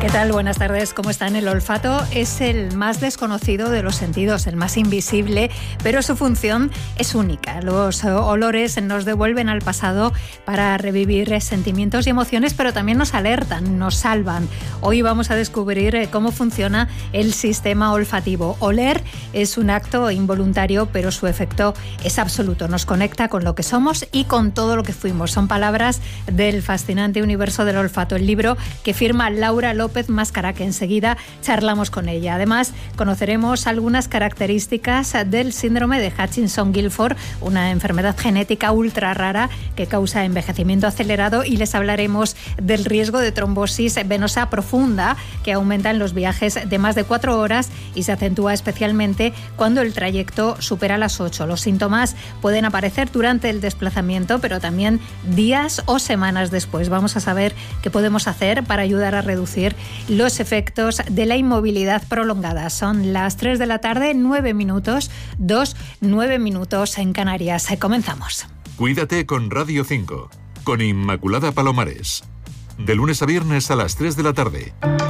¿Qué tal? Buenas tardes. ¿Cómo están? El olfato es el más desconocido de los sentidos, el más invisible, pero su función es única. Los olores nos devuelven al pasado para revivir sentimientos y emociones, pero también nos alertan, nos salvan. Hoy vamos a descubrir cómo funciona el sistema olfativo. Oler es un acto involuntario, pero su efecto es absoluto. Nos conecta con lo que somos y con todo lo que fuimos. Son palabras del fascinante universo del olfato, el libro que firma Laura López Máscara, que enseguida charlamos con ella. Además, conoceremos algunas características del síndrome de Hutchinson-Gilford, una enfermedad genética ultra rara que causa envejecimiento acelerado, y les hablaremos del riesgo de trombosis venosa profunda que aumenta en los viajes de más de 4 horas y se acentúa especialmente cuando el trayecto supera las 8. Los síntomas pueden aparecer durante el desplazamiento, pero también días o semanas después. Vamos a saber qué podemos hacer para ayudar a reducir los efectos de la inmovilidad prolongada. Son las 3 de la tarde, 9 minutos, 9 minutos en Canarias. Comenzamos. Cuídate con Radio 5, con Inmaculada Palomares. De lunes a viernes a las 3 de la tarde.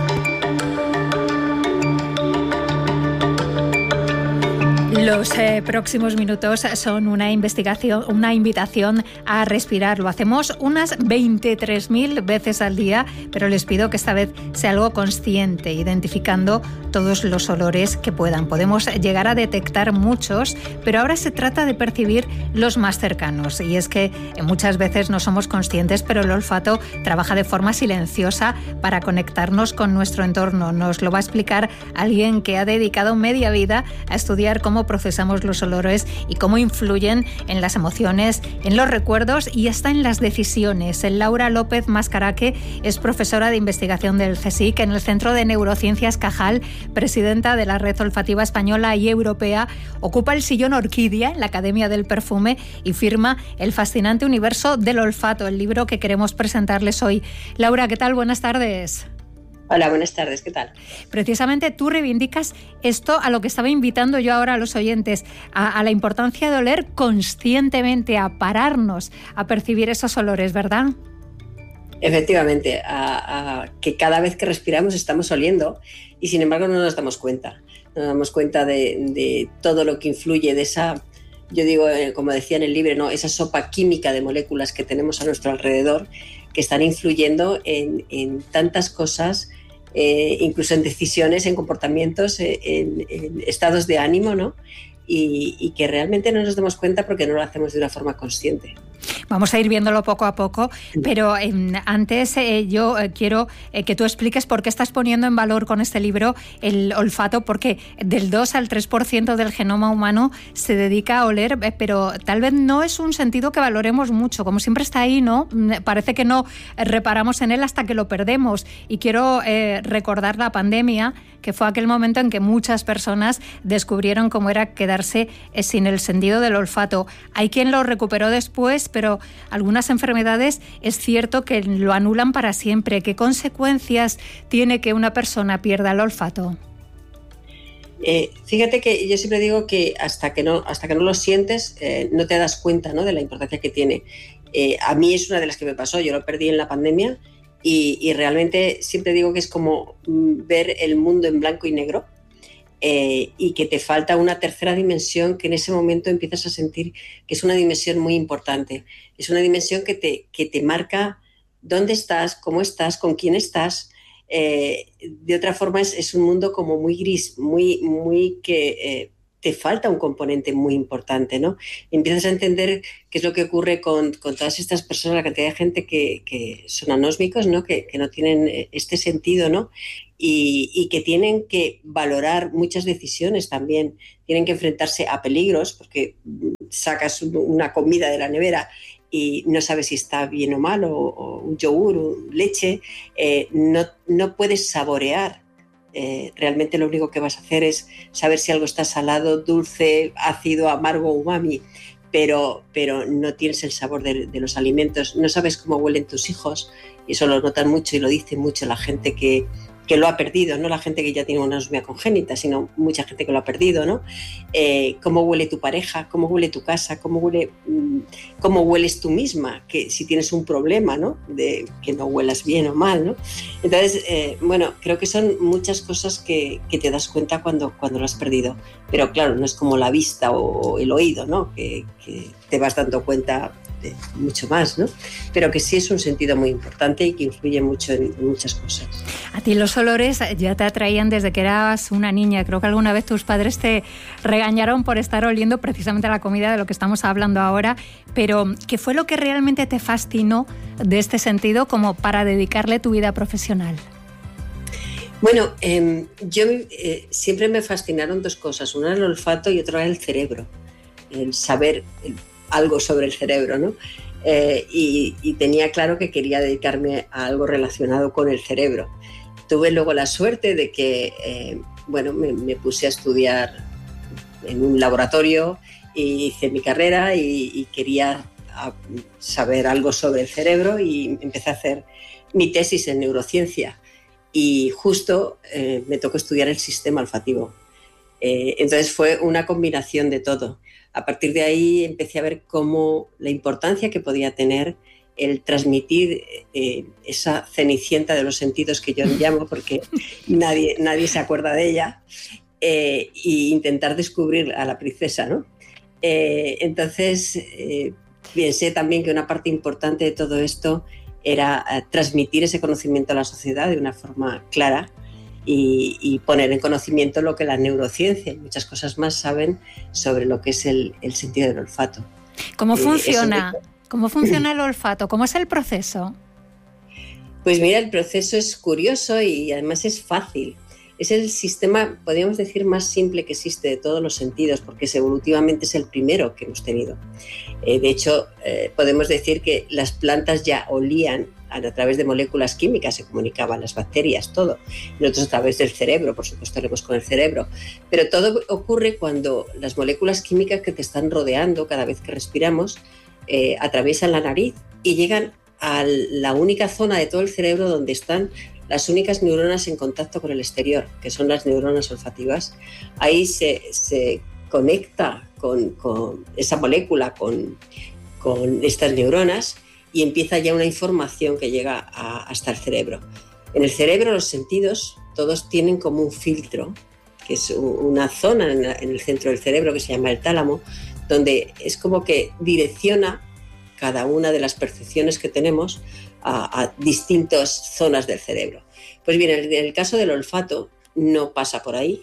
Los próximos minutos son una invitación a respirar. Lo hacemos unas 23.000 veces al día, pero les pido que esta vez sea algo consciente, identificando todos los olores que puedan. Podemos llegar a detectar muchos, pero ahora se trata de percibir los más cercanos. Y es que muchas veces no somos conscientes, pero el olfato trabaja de forma silenciosa para conectarnos con nuestro entorno. Nos lo va a explicar alguien que ha dedicado media vida a estudiar cómo procesamos los olores y cómo influyen en las emociones, en los recuerdos y hasta en las decisiones. Laura López Máscara, que es profesora de investigación del CSIC en el Centro de Neurociencias Cajal, presidenta de la Red Olfativa Española y Europea, ocupa el sillón Orquídea en la Academia del Perfume y firma El fascinante universo del olfato, el libro que queremos presentarles hoy. Laura, ¿qué tal? Buenas tardes. Hola, buenas tardes, ¿qué tal? Precisamente tú reivindicas esto a lo que estaba invitando yo ahora a los oyentes, a la importancia de oler conscientemente, a pararnos, a percibir esos olores, ¿verdad? Efectivamente, a que cada vez que respiramos estamos oliendo y sin embargo no nos damos cuenta. No nos damos cuenta de todo lo que influye de esa, yo digo, como decía en el libro, ¿no? Esa sopa química de moléculas que tenemos a nuestro alrededor que están influyendo en tantas cosas, incluso en decisiones, en comportamientos, en estados de ánimo, ¿no? Y que realmente no nos damos cuenta porque no lo hacemos de una forma consciente. Vamos a ir viéndolo poco a poco, pero antes yo quiero que tú expliques por qué estás poniendo en valor con este libro el olfato, porque del 2 al 3% del genoma humano se dedica a oler, pero tal vez no es un sentido que valoremos mucho, como siempre está ahí, ¿no? Parece que no reparamos en él hasta que lo perdemos, y quiero recordar la pandemia, que fue aquel momento en que muchas personas descubrieron cómo era quedarse sin el sentido del olfato. Hay quien lo recuperó después, pero algunas enfermedades es cierto que lo anulan para siempre. ¿Qué consecuencias tiene que una persona pierda el olfato? Fíjate que yo siempre digo que hasta que no lo sientes, no te das cuenta, ¿no?, de la importancia que tiene. A mí es una de las que me pasó, yo lo perdí en la pandemia y realmente siempre digo que es como ver el mundo en blanco y negro. Y que te falta una tercera dimensión que en ese momento empiezas a sentir que es una dimensión muy importante. Es una dimensión que te marca dónde estás, cómo estás, con quién estás. De otra forma es un mundo como muy gris, muy que te falta un componente muy importante, ¿no? Y empiezas a entender qué es lo que ocurre con todas estas personas, la cantidad de gente que son anósmicos, ¿no? Que no tienen este sentido, ¿no? Y que tienen que valorar muchas decisiones también, tienen que enfrentarse a peligros, porque sacas una comida de la nevera y no sabes si está bien o mal, o un yogur, o leche, no puedes saborear. Realmente lo único que vas a hacer es saber si algo está salado, dulce, ácido, amargo, umami, pero no tienes el sabor de los alimentos, no sabes cómo huelen tus hijos, y eso lo notan mucho y lo dice mucho la gente que que lo ha perdido, no la gente que ya tiene una anosmia congénita, sino mucha gente que lo ha perdido, ¿no? Cómo huele tu pareja, cómo huele tu casa, cómo hueles tú misma, que si tienes un problema, ¿no? De que no huelas bien o mal, ¿no? Entonces, bueno, creo que son muchas cosas que te das cuenta cuando lo has perdido. Pero claro, no es como la vista o el oído, ¿no? Que te vas dando cuenta de mucho más, ¿no? Pero que sí es un sentido muy importante y que influye mucho en muchas cosas. A ti los olores ya te atraían desde que eras una niña. Creo que alguna vez tus padres te regañaron por estar oliendo precisamente la comida de lo que estamos hablando ahora, pero ¿qué fue lo que realmente te fascinó de este sentido como para dedicarle tu vida profesional? Bueno, yo siempre me fascinaron dos cosas. Una era el olfato y otra era el cerebro, el saber algo sobre el cerebro, ¿no? Y tenía claro que quería dedicarme a algo relacionado con el cerebro. Tuve luego la suerte de que, me puse a estudiar en un laboratorio y hice mi carrera y quería saber algo sobre el cerebro y empecé a hacer mi tesis en neurociencia y justo me tocó estudiar el sistema olfativo. Entonces fue una combinación de todo. A partir de ahí empecé a ver cómo la importancia que podía tener el transmitir esa cenicienta de los sentidos que yo llamo, porque nadie se acuerda de ella, e intentar descubrir a la princesa, ¿no? Entonces pensé también que una parte importante de todo esto era transmitir ese conocimiento a la sociedad de una forma clara y poner en conocimiento lo que la neurociencia y muchas cosas más saben sobre lo que es el sentido del olfato. ¿Cómo funciona? ¿Cómo funciona el olfato? ¿Cómo es el proceso? Pues mira, el proceso es curioso y además es fácil. Es el sistema, podríamos decir, más simple que existe de todos los sentidos, porque evolutivamente es el primero que hemos tenido. De hecho, podemos decir que las plantas ya olían a través de moléculas químicas, se comunicaban las bacterias, todo. Nosotros a través del cerebro, por supuesto, haremos con el cerebro. Pero todo ocurre cuando las moléculas químicas que te están rodeando cada vez que respiramos atraviesan la nariz y llegan a la única zona de todo el cerebro donde están las únicas neuronas en contacto con el exterior, que son las neuronas olfativas. Ahí se conecta con esa molécula, con estas neuronas, y empieza ya una información que llega hasta el cerebro. En el cerebro los sentidos todos tienen como un filtro, que es una zona en el centro del cerebro que se llama el tálamo, donde es como que direcciona cada una de las percepciones que tenemos a distintas zonas del cerebro. Pues bien, en el caso del olfato no pasa por ahí,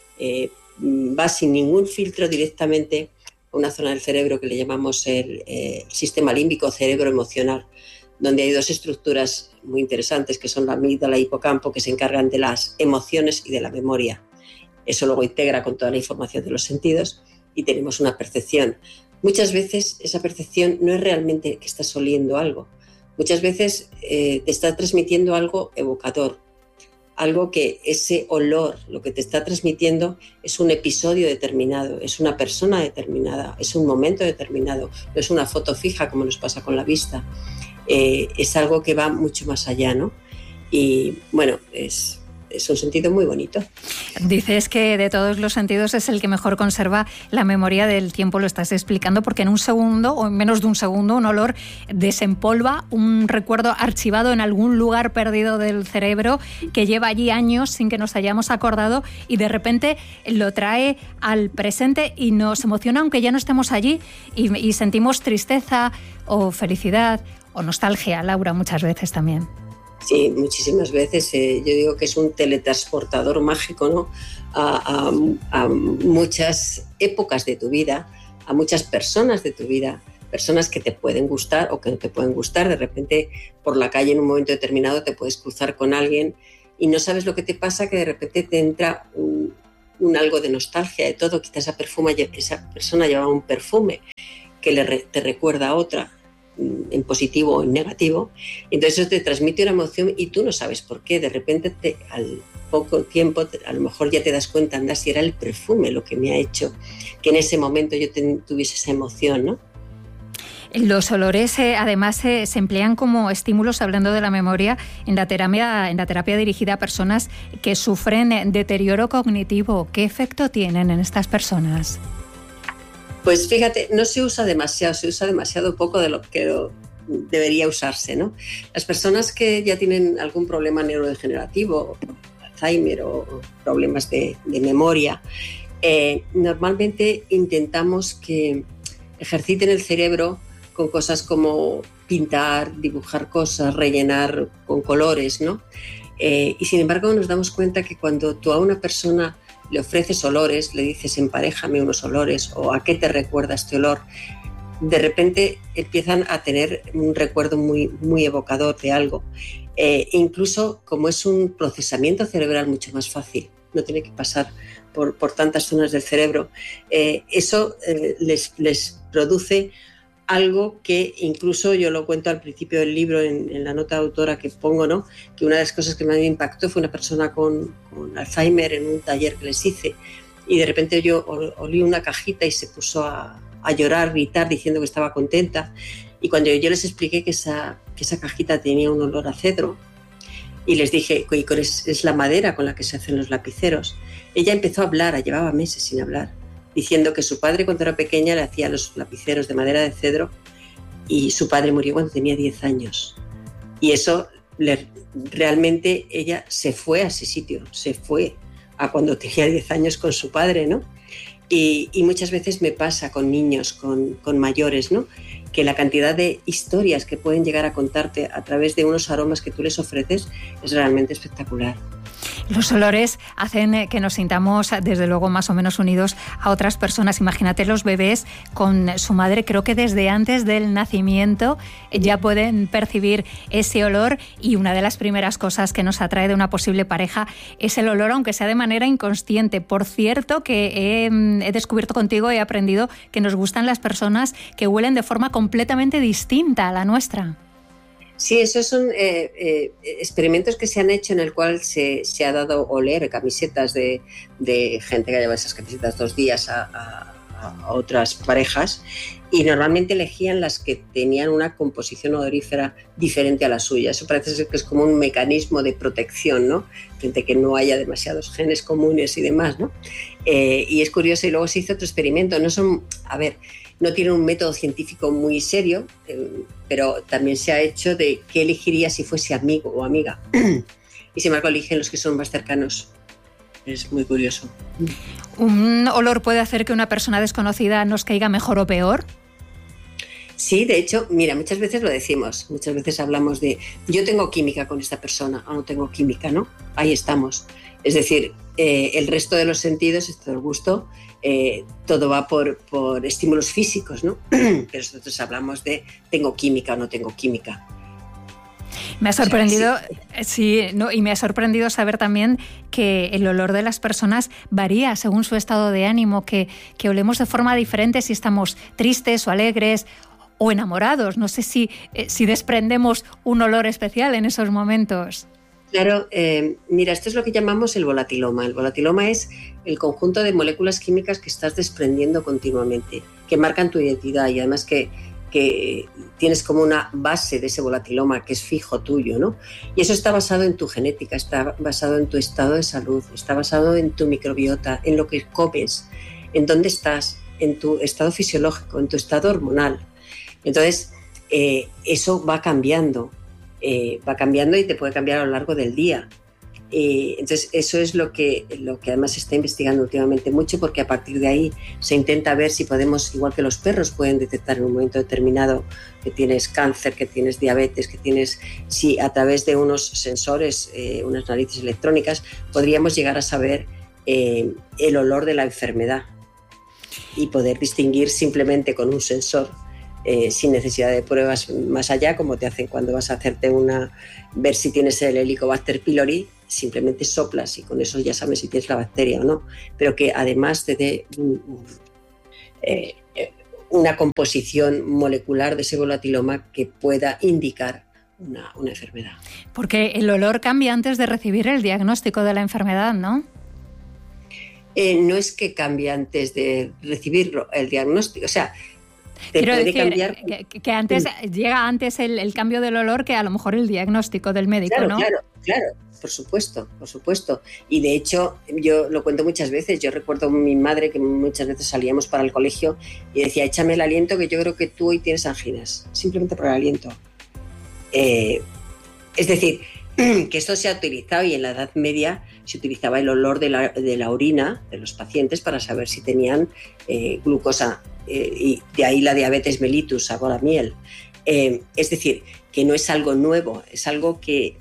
va sin ningún filtro directamente a una zona del cerebro que le llamamos el sistema límbico cerebro emocional, donde hay dos estructuras muy interesantes que son la amígdala y el hipocampo, que se encargan de las emociones y de la memoria. Eso luego integra con toda la información de los sentidos y tenemos una percepción. Muchas veces esa percepción no es realmente que estás oliendo algo. Muchas veces te está transmitiendo algo evocador, algo que ese olor, lo que te está transmitiendo es un episodio determinado, es una persona determinada, es un momento determinado, no es una foto fija como nos pasa con la vista, es algo que va mucho más allá, ¿no? Y bueno, es un sentido muy bonito. Dices que de todos los sentidos es el que mejor conserva la memoria del tiempo, lo estás explicando, porque en un segundo o en menos de un segundo un olor desempolva un recuerdo archivado en algún lugar perdido del cerebro que lleva allí años sin que nos hayamos acordado y de repente lo trae al presente y nos emociona aunque ya no estemos allí y sentimos tristeza o felicidad o nostalgia, Laura, muchas veces también. Sí, muchísimas veces. Yo digo que es un teletransportador mágico, ¿no? A muchas épocas de tu vida, a muchas personas de tu vida, personas que te pueden gustar o que no te pueden gustar. De repente, por la calle en un momento determinado te puedes cruzar con alguien y no sabes lo que te pasa, que de repente te entra un algo de nostalgia de todo. Quizás esa persona llevaba un perfume que te recuerda a otra, en positivo o en negativo, entonces eso te transmite una emoción y tú no sabes por qué, de repente al poco tiempo a lo mejor ya te das cuenta, anda, si era el perfume lo que me ha hecho que en ese momento yo tuviese esa emoción, ¿no? Los olores además se emplean como estímulos, hablando de la memoria, en la terapia dirigida a personas que sufren deterioro cognitivo. ¿Qué efecto tienen en estas personas? Pues fíjate, no se usa demasiado poco de lo que debería usarse, ¿no? Las personas que ya tienen algún problema neurodegenerativo, Alzheimer o problemas de memoria, normalmente intentamos que ejerciten el cerebro con cosas como pintar, dibujar cosas, rellenar con colores, ¿no? Y sin embargo nos damos cuenta que cuando tú a una persona le ofreces olores, le dices emparejame unos olores o a qué te recuerda este olor, de repente empiezan a tener un recuerdo muy, muy evocador de algo. Incluso como es un procesamiento cerebral mucho más fácil, no tiene que pasar por tantas zonas del cerebro, eso les produce algo que incluso yo lo cuento al principio del libro en la nota de autora que pongo, ¿no? Que una de las cosas que más me impactó fue una persona con Alzheimer en un taller que les hice y de repente yo olí una cajita y se puso a llorar, gritar, diciendo que estaba contenta, y cuando yo les expliqué que esa cajita tenía un olor a cedro y les dije que es la madera con la que se hacen los lapiceros, ella empezó a hablar, llevaba meses sin hablar, diciendo que su padre cuando era pequeña le hacía los lapiceros de madera de cedro y su padre murió cuando tenía 10 años. Y eso realmente ella se fue a ese sitio, se fue a cuando tenía 10 años con su padre, ¿no? Y muchas veces me pasa con niños, con mayores, ¿no? Que la cantidad de historias que pueden llegar a contarte a través de unos aromas que tú les ofreces es realmente espectacular. Los olores hacen que nos sintamos, desde luego, más o menos unidos a otras personas. Imagínate los bebés con su madre, creo que desde antes del nacimiento ya pueden percibir ese olor, y una de las primeras cosas que nos atrae de una posible pareja es el olor, aunque sea de manera inconsciente. Por cierto, que he descubierto contigo, he aprendido que nos gustan las personas que huelen de forma completamente distinta a la nuestra. Sí, esos son experimentos que se han hecho en el cual se ha dado oler camisetas de gente que lleva esas camisetas 2 días a otras parejas, y normalmente elegían las que tenían una composición odorífera diferente a la suya. Eso parece ser que es como un mecanismo de protección, ¿no? Frente a que no haya demasiados genes comunes y demás, ¿no? Y es curioso, y luego se hizo otro experimento. No tiene un método científico muy serio, pero también se ha hecho de qué elegiría si fuese amigo o amiga. Y sin embargo eligen los que son más cercanos. Es muy curioso. ¿Un olor puede hacer que una persona desconocida nos caiga mejor o peor? Sí, de hecho, mira, muchas veces lo decimos, muchas veces hablamos de yo tengo química con esta persona o no tengo química, ¿no? Ahí estamos. Es decir, el resto de los sentidos, esto del gusto, todo va por estímulos físicos, ¿no? Pero nosotros hablamos de tengo química o no tengo química. Me ha sorprendido, y me ha sorprendido saber también que el olor de las personas varía según su estado de ánimo, que olemos de forma diferente si estamos tristes o alegres o enamorados. No sé si desprendemos un olor especial en esos momentos. Claro, mira, esto es lo que llamamos el volatiloma. El volatiloma es el conjunto de moléculas químicas que estás desprendiendo continuamente, que marcan tu identidad, y además que tienes como una base de ese volatiloma que es fijo tuyo, ¿no? Y eso está basado en tu genética, está basado en tu estado de salud, está basado en tu microbiota, en lo que comes, en dónde estás, en tu estado fisiológico, en tu estado hormonal. Entonces, eso va cambiando y te puede cambiar a lo largo del día. Entonces, eso es lo que además se está investigando últimamente mucho, porque a partir de ahí se intenta ver si podemos, igual que los perros pueden detectar en un momento determinado que tienes cáncer, que tienes diabetes, si a través de unos sensores, unas narices electrónicas, podríamos llegar a saber el olor de la enfermedad y poder distinguir simplemente con un sensor, sin necesidad de pruebas más allá, como te hacen cuando vas a hacerte ver si tienes el Helicobacter pylori. Simplemente soplas y con eso ya sabes si tienes la bacteria o no, pero que además te dé una composición molecular de ese volatiloma que pueda indicar una enfermedad. Porque el olor cambia antes de recibir el diagnóstico de la enfermedad, ¿no? No es que cambie antes de recibirlo, el diagnóstico, o sea, Quiero decir cambiar. Que antes llega antes el cambio del olor que a lo mejor el diagnóstico del médico, claro, ¿no? Claro, por supuesto. Y de hecho, yo lo cuento muchas veces. Yo recuerdo a mi madre que muchas veces salíamos para el colegio y decía, échame el aliento que yo creo que tú hoy tienes anginas, simplemente por el aliento. Es decir, que esto se ha utilizado y en la Edad Media se utilizaba el olor de la orina de los pacientes para saber si tenían glucosa, y de ahí la diabetes mellitus, sabor a miel. Es decir, que no es algo nuevo, es algo que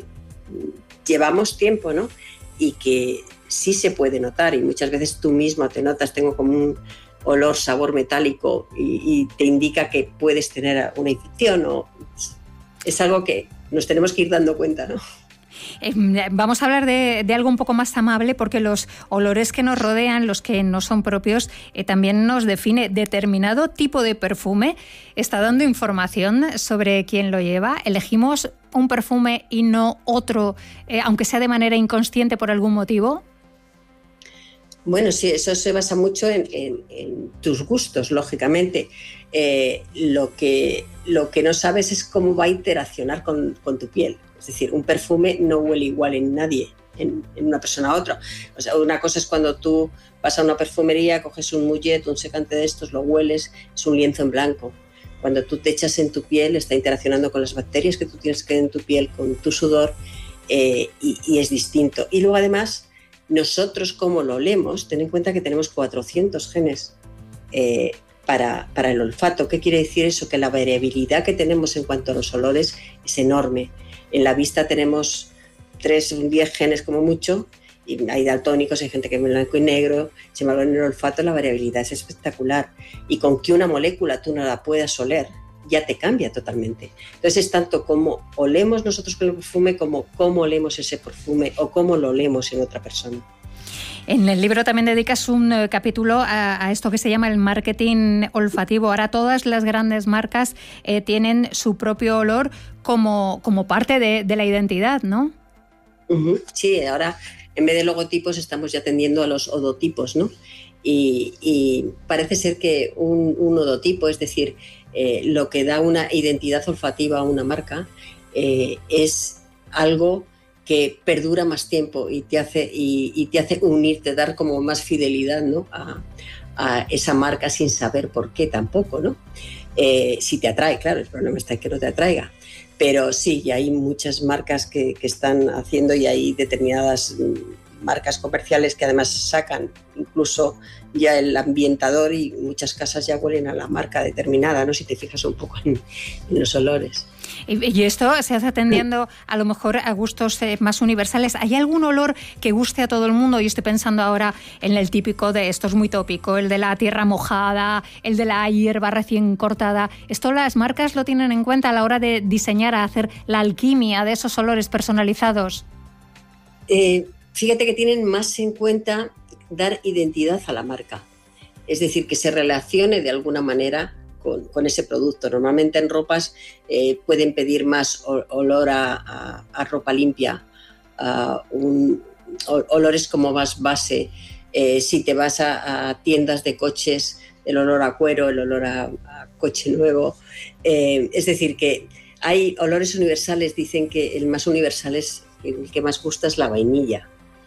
llevamos tiempo, ¿no? Y que sí se puede notar, y muchas veces tú mismo te notas, tengo como un olor, sabor metálico y te indica que puedes tener una infección, o es algo que nos tenemos que ir dando cuenta, ¿no? Vamos a hablar de algo un poco más amable, porque los olores que nos rodean, los que no son propios, también nos define. Determinado tipo de perfume está dando información sobre quién lo lleva. Elegimos un perfume y no otro, aunque sea de manera inconsciente por algún motivo. Bueno, sí, eso se basa mucho en tus gustos, lógicamente. Lo que no sabes es cómo va a interaccionar con tu piel. Es decir, un perfume no huele igual en nadie, en una persona a otra. O sea, una cosa es cuando tú vas a una perfumería, coges un mullet, un secante de estos, lo hueles, es un lienzo en blanco. Cuando tú te echas en tu piel, está interaccionando con las bacterias que tú tienes que en tu piel, con tu sudor, y es distinto. Y luego, además, nosotros, como lo olemos, ten en cuenta que tenemos 400 genes para el olfato. ¿Qué quiere decir eso? Que la variabilidad que tenemos en cuanto a los olores es enorme. En la vista tenemos 3 o 10 genes como mucho, y hay daltónicos, hay gente que es blanco y negro. Sin embargo, en el olfato la variabilidad es espectacular, y con que una molécula tú no la puedas oler, ya te cambia totalmente. Entonces es tanto como olemos nosotros con el perfume, como cómo olemos ese perfume o cómo lo olemos en otra persona. En el libro también dedicas un capítulo a esto que se llama el marketing olfativo. Ahora todas las grandes marcas tienen su propio olor como parte de la identidad, ¿no? Sí, ahora en vez de logotipos estamos ya tendiendo a los odotipos, ¿no? Y parece ser que un odotipo, es decir, lo que da una identidad olfativa a una marca, es algo que perdura más tiempo y te hace unirte, dar como más fidelidad, ¿no? a esa marca, sin saber por qué tampoco, ¿no? Si te atrae, claro, el problema está en que no te atraiga. Pero sí, y hay muchas marcas que están haciendo, y hay determinadas marcas comerciales que además sacan incluso ya el ambientador, y muchas casas ya huelen a la marca determinada, ¿no? Si te fijas un poco en los olores. Y esto se hace atendiendo a lo mejor a gustos más universales. ¿Hay algún olor que guste a todo el mundo? Yo estoy pensando ahora en el típico de, esto es muy tópico, el de la tierra mojada, el de la hierba recién cortada. ¿Esto las marcas lo tienen en cuenta a la hora de diseñar, a hacer la alquimia de esos olores personalizados? Fíjate que tienen más en cuenta dar identidad a la marca. Es decir, que se relacione de alguna manera con ese producto. Normalmente en ropas pueden pedir más olor a ropa limpia, olores como más base. Si te vas a tiendas de coches, el olor a cuero, el olor a coche nuevo. Es decir, que hay olores universales. Dicen que el más universal es el que más gusta, es la vainilla.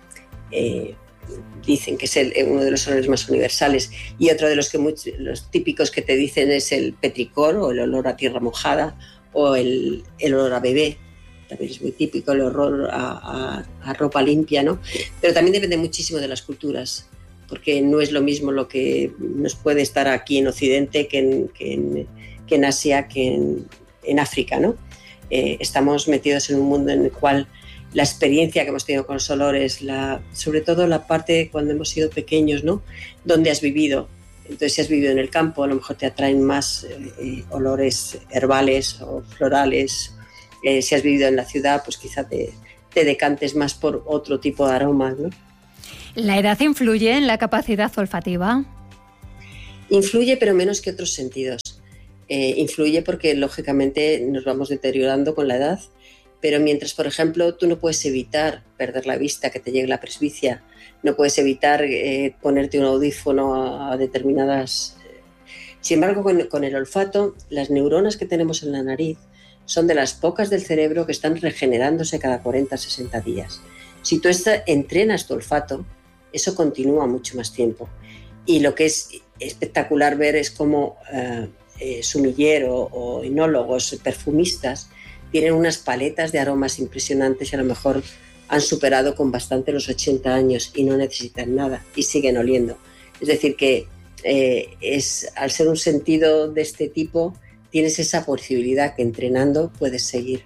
Dicen que es uno de los olores más universales, y otro de los típicos que te dicen es el petricor, o el olor a tierra mojada, o el olor a bebé. También es muy típico el olor a ropa limpia, ¿no? Pero también depende muchísimo de las culturas, porque no es lo mismo lo que nos puede estar aquí en Occidente que en Asia, que en África, ¿no? Estamos metidos en un mundo en el cual la experiencia que hemos tenido con los olores, sobre todo la parte cuando hemos sido pequeños, ¿no? Donde has vivido. Entonces, si has vivido en el campo, a lo mejor te atraen más olores herbales o florales. Si has vivido en la ciudad, pues quizá te decantes más por otro tipo de aromas, ¿no? ¿La edad influye en la capacidad olfativa? Influye, pero menos que otros sentidos. Influye porque, lógicamente, nos vamos deteriorando con la edad. Pero mientras, por ejemplo, tú no puedes evitar perder la vista, que te llegue la presbicia, no puedes evitar ponerte un audífono a determinadas Sin embargo, con el olfato, las neuronas que tenemos en la nariz son de las pocas del cerebro que están regenerándose cada 40-60 días. Si tú entrenas tu olfato, eso continúa mucho más tiempo. Y lo que es espectacular ver es cómo sumilleros o enólogos, perfumistas, tienen unas paletas de aromas impresionantes y a lo mejor han superado con bastante los 80 años y no necesitan nada y siguen oliendo. Es decir, que al ser un sentido de este tipo, tienes esa posibilidad que entrenando puedes seguir.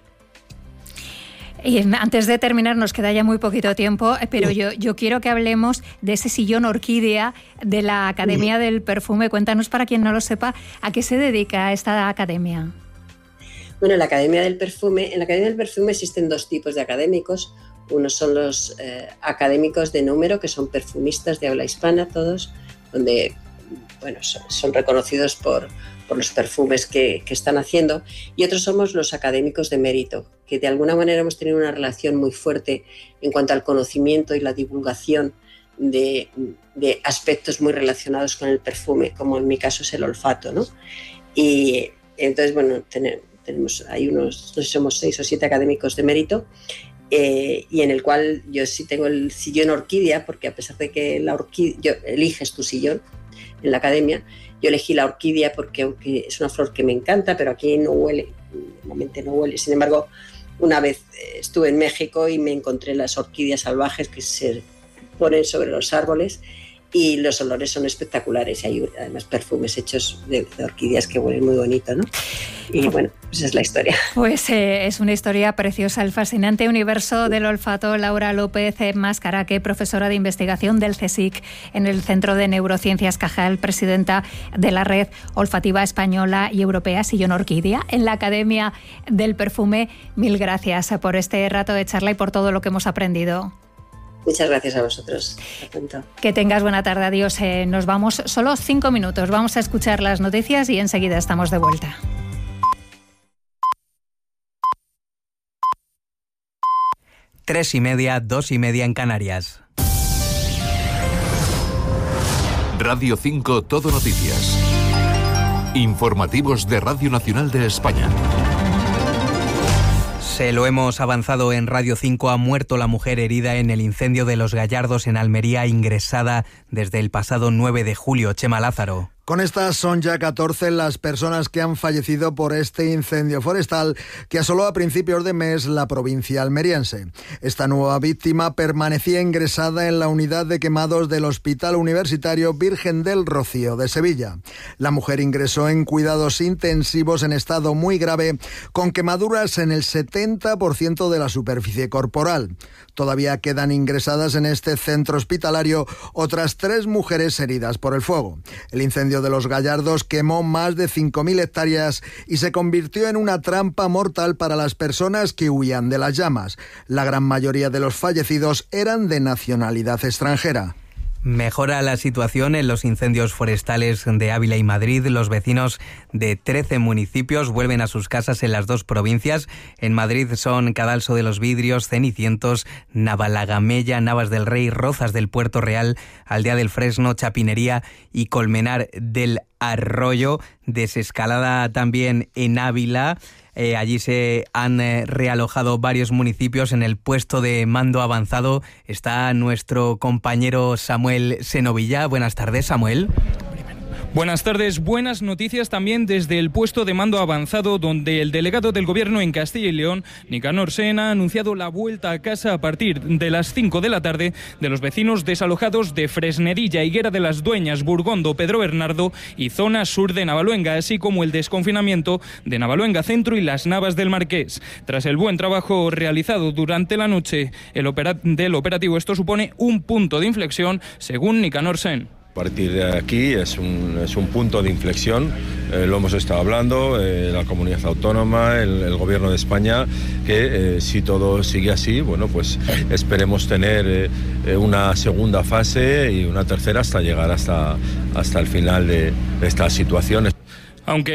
Y antes de terminar, nos queda ya muy poquito tiempo, pero yo quiero que hablemos de ese sillón orquídea de la Academia del Perfume. Cuéntanos, para quien no lo sepa, ¿a qué se dedica esta academia? Bueno, en la Academia del Perfume existen dos tipos de académicos. Unos son los académicos de número, que son perfumistas de habla hispana todos, donde son reconocidos por los perfumes que están haciendo, y otros somos los académicos de mérito, que de alguna manera hemos tenido una relación muy fuerte en cuanto al conocimiento y la divulgación de aspectos muy relacionados con el perfume, como en mi caso es el olfato, ¿no? Y entonces, tenemos ahí no sé si somos 6 o 7 académicos de mérito, y en el cual yo sí tengo el sillón orquídea, porque a pesar de que eliges tu sillón en la academia, yo elegí la orquídea porque, aunque es una flor que me encanta, pero aquí no huele, normalmente no huele. Sin embargo, una vez estuve en México y me encontré las orquídeas salvajes que se ponen sobre los árboles, y los olores son espectaculares. Hay además perfumes hechos de orquídeas que huelen muy bonito, ¿no? Y bueno, esa es la historia. Pues es una historia preciosa, el fascinante universo del olfato. Laura López Mascaraque, profesora de investigación del CSIC en el Centro de Neurociencias Cajal, presidenta de la Red Olfativa Española y Europea Sillón Orquídea en la Academia del Perfume. Mil gracias por este rato de charla y por todo lo que hemos aprendido. Muchas gracias a vosotros. Que tengas buena tarde. Adiós. Nos vamos solo 5 minutos. Vamos a escuchar las noticias y enseguida estamos de vuelta. 3:30, 2:30 en Canarias. Radio 5 Todo Noticias. Informativos de Radio Nacional de España. Se lo hemos avanzado en Radio 5. Ha muerto la mujer herida en el incendio de Los Gallardos en Almería, ingresada desde el pasado 9 de julio. Chema Lázaro. Con estas son ya 14 las personas que han fallecido por este incendio forestal que asoló a principios de mes la provincia almeriense. Esta nueva víctima permanecía ingresada en la unidad de quemados del Hospital Universitario Virgen del Rocío de Sevilla. La mujer ingresó en cuidados intensivos en estado muy grave, con quemaduras en el 70% de la superficie corporal. Todavía quedan ingresadas en este centro hospitalario otras 3 mujeres heridas por el fuego. El incendio de Los Gallardos quemó más de 5.000 hectáreas y se convirtió en una trampa mortal para las personas que huían de las llamas. La gran mayoría de los fallecidos eran de nacionalidad extranjera. Mejora la situación en los incendios forestales de Ávila y Madrid. Los vecinos de 13 municipios vuelven a sus casas en las 2 provincias. En Madrid son Cadalso de los Vidrios, Cenicientos, Navalagamella, Navas del Rey, Rozas del Puerto Real, Aldea del Fresno, Chapinería y Colmenar del Arroyo. Desescalada también en Ávila. Allí se han realojado varios municipios. En el puesto de mando avanzado está nuestro compañero Samuel Senovilla. Buenas tardes, Samuel. Buenas tardes, buenas noticias también desde el puesto de mando avanzado, donde el delegado del Gobierno en Castilla y León, Nicanor Sen, ha anunciado la vuelta a casa a partir de las 5 de la tarde de los vecinos desalojados de Fresnedilla, Higuera de las Dueñas, Burgondo, Pedro Bernardo y zona sur de Navaluenga, así como el desconfinamiento de Navaluenga Centro y las Navas del Marqués. Tras el buen trabajo realizado durante la noche del operativo, esto supone un punto de inflexión, según Nicanor Sen. A partir de aquí es un punto de inflexión, lo hemos estado hablando, la comunidad autónoma, el Gobierno de España, que si todo sigue así, bueno, pues esperemos tener una segunda fase y una tercera hasta llegar hasta el final de esta situación. Aunque